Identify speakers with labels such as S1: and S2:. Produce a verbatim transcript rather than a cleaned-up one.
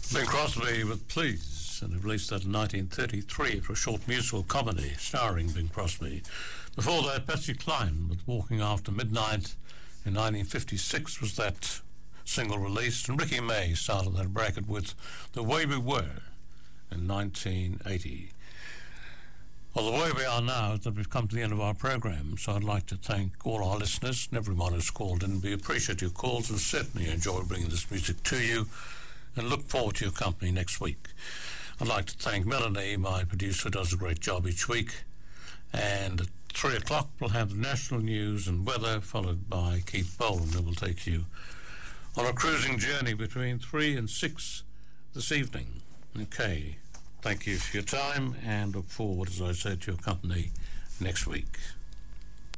S1: Bing Crosby with Please, and it released that in nineteen thirty-three for a short musical comedy starring Bing Crosby. Before that, Patsy Cline with Walking After Midnight in nineteen fifty-six was that single released, and Ricky May started that bracket with The Way We Were in nineteen eighty. Well, the way we are now is that we've come to the end of our program, so I'd like to thank all our listeners and everyone who's called in. We appreciate your calls and certainly enjoy bringing this music to you, and look forward to your company next week. I'd like to thank Melanie, my producer, who does a great job each week. And at three o'clock, we'll have the national news and weather, followed by Keith Boland, who will take you on a cruising journey between three and six this evening. Okay, thank you for your time, and look forward, as I said, to your company next week.